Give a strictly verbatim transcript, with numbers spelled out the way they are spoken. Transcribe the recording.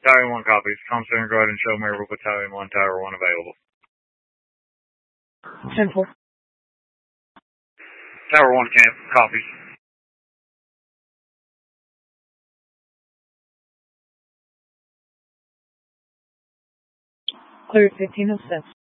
Tower one copies. Com center, go ahead and show me with Tower one, Tower one available. Central. Tower one camp, copies. Clear fifteen oh six.